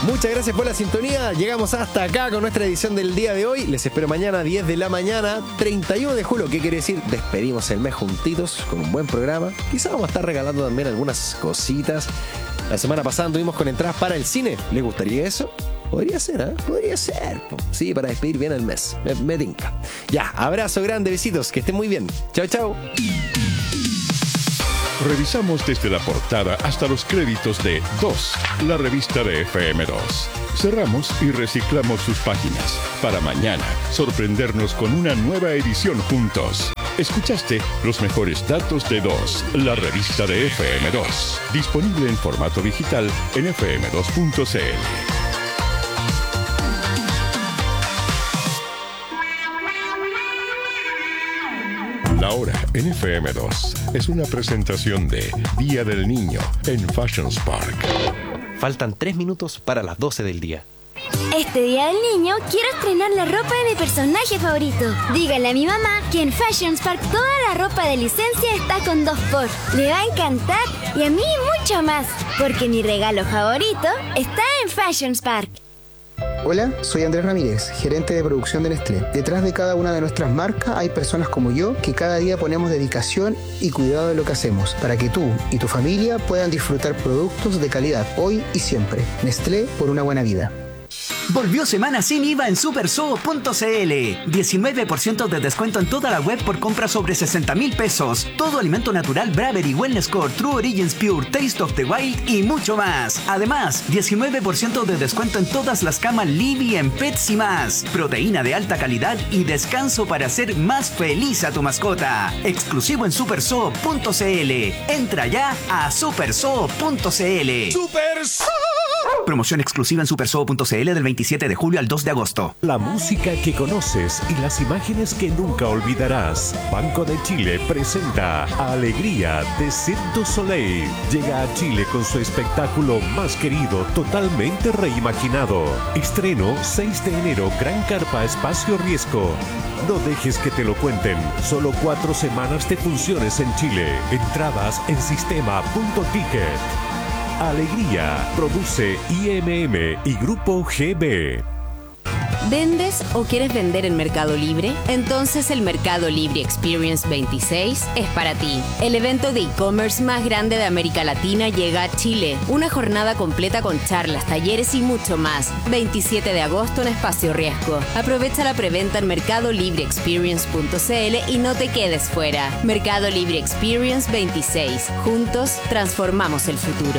Muchas gracias por la sintonía. Llegamos hasta acá con nuestra edición del día de hoy. Les espero mañana 10 de la mañana, 31 de julio. ¿Qué quiere decir? Despedimos el mes juntitos con un buen programa. Quizá vamos a estar regalando también algunas cositas. La semana pasada anduvimos con entradas para el cine. ¿Les gustaría eso? Podría ser, ¿eh? Podría ser. Sí, para despedir bien el mes. Me tinca. Ya, abrazo grande, besitos. Que estén muy bien. Chao, chao. Revisamos desde la portada hasta los créditos de 2, la revista de FM2. Cerramos y reciclamos sus páginas para mañana sorprendernos con una nueva edición juntos. Escuchaste los mejores datos de 2, la revista de FM2. Disponible en formato digital en fm2.cl. La hora en FM2 es una presentación de Día del Niño en Fashions Park. Faltan 3 minutos para las 12 del día. Este Día del Niño quiero estrenar la ropa de mi personaje favorito. Dígale a mi mamá que en Fashions Park toda la ropa de licencia está con 2x. Le va a encantar y a mí mucho más, porque mi regalo favorito está en Fashions Park. Hola, soy Andrés Ramírez, gerente de producción de Nestlé. Detrás de cada una de nuestras marcas hay personas como yo que cada día ponemos dedicación y cuidado de lo que hacemos para que tú y tu familia puedan disfrutar productos de calidad hoy y siempre. Nestlé, por una buena vida. Volvió semana sin IVA en supersoo.cl. 19% de descuento en toda la web por compra sobre 60,000 pesos. Todo alimento natural Bravery, Wellness Core, True Origins Pure, Taste of the Wild y mucho más. Además, 19% de descuento en todas las camas Libby en Pets y más. Proteína de alta calidad y descanso para hacer más feliz a tu mascota. Exclusivo en supersoo.cl. Entra ya a supersoo.cl. ¡Supersoo! Promoción exclusiva en supersoo.cl del 27 de julio al 2 de agosto. La música que conoces y las imágenes que nunca olvidarás. Banco de Chile presenta Alegría de Cirque du Soleil. Llega a Chile con su espectáculo más querido, totalmente reimaginado. Estreno 6 de enero, Gran Carpa Espacio Riesgo. No dejes que te lo cuenten. Solo 4 semanas de funciones en Chile. Entradas en sistema.ticket. Alegría, produce IMM y Grupo GB. ¿Vendes o quieres vender en Mercado Libre? Entonces el Mercado Libre Experience 26 es para ti. El evento de e-commerce más grande de América Latina llega a Chile. Una jornada completa con charlas, talleres y mucho más. 27 de agosto en Espacio Riesgo. Aprovecha la preventa en mercadolibreexperience.cl y no te quedes fuera. Mercado Libre Experience 26. Juntos transformamos el futuro.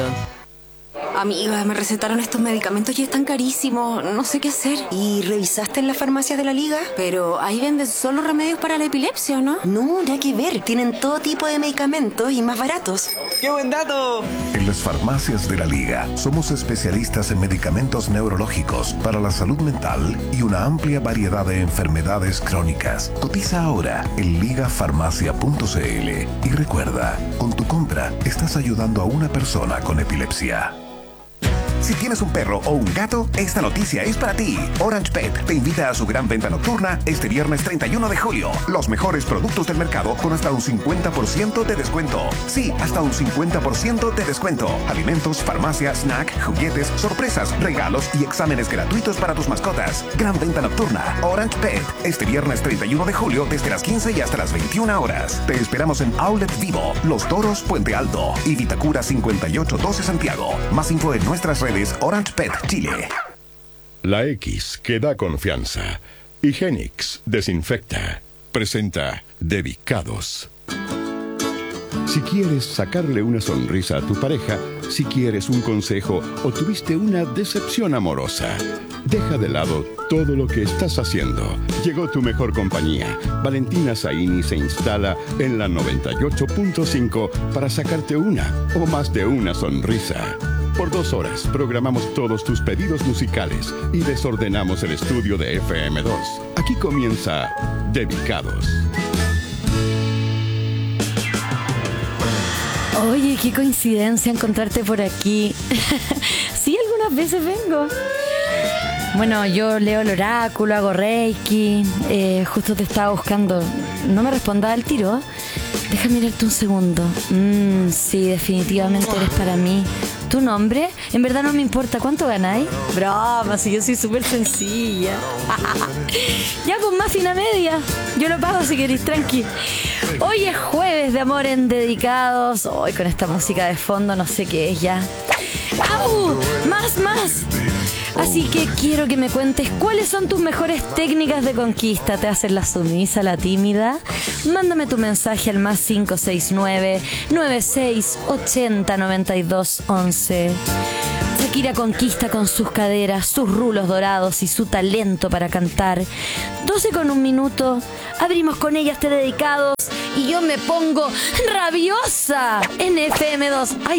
Amiga, me recetaron estos medicamentos y están carísimos. No sé qué hacer. ¿Y revisaste en las farmacias de la Liga? Pero ahí venden solo remedios para la epilepsia, ¿no? No, nada que ver. Tienen todo tipo de medicamentos y más baratos. ¡Qué buen dato! En las farmacias de la Liga somos especialistas en medicamentos neurológicos para la salud mental y una amplia variedad de enfermedades crónicas. Cotiza ahora en ligafarmacia.cl y recuerda, con tu compra estás ayudando a una persona con epilepsia. Si tienes un perro o un gato, esta noticia es para ti. Orange Pet te invita a su gran venta nocturna este viernes 31 de julio. Los mejores productos del mercado con hasta un 50% de descuento. Sí, hasta un 50% de descuento. Alimentos, farmacia, snack, juguetes, sorpresas, regalos y exámenes gratuitos para tus mascotas. Gran venta nocturna. Orange Pet. Este viernes 31 de julio desde las 15 y hasta las 21 horas. Te esperamos en Outlet Vivo, Los Toros, Puente Alto y Vitacura 5812 Santiago. Más info en nuestras redes Orange Pet Chile. La X que da confianza. Higienix desinfecta. Presenta Dedicados. Si quieres sacarle una sonrisa a tu pareja, si quieres un consejo o tuviste una decepción amorosa, deja de lado todo lo que estás haciendo. Llegó tu mejor compañía. Valentina Zaini se instala en la 98.5 para sacarte una o más de una sonrisa. Por 2 horas programamos todos tus pedidos musicales y desordenamos el estudio de FM2. Aquí comienza Dedicados. Oye, qué coincidencia encontrarte por aquí. Sí, algunas veces vengo. Bueno, yo leo el oráculo, hago reiki. Justo te estaba buscando. No me respondas al tiro. Deja mirarte un segundo. Sí, definitivamente eres para mí ¿Tu nombre? En verdad no me importa. ¿Cuánto ganáis? Broma, si yo soy súper sencilla. Ya, pues más fina media. Yo lo pago si queréis, tranqui. Hoy es jueves de amor en Dedicados. Hoy con esta música de fondo no sé qué es ya. ¡Au! ¡Más! Así que quiero que me cuentes cuáles son tus mejores técnicas de conquista. ¿Te haces la sumisa, la tímida? Mándame tu mensaje al más 569-9680-9211. Shakira conquista con sus caderas, sus rulos dorados y su talento para cantar. 12:01. Abrimos con ella este Dedicados y yo me pongo rabiosa en FM2. Ay,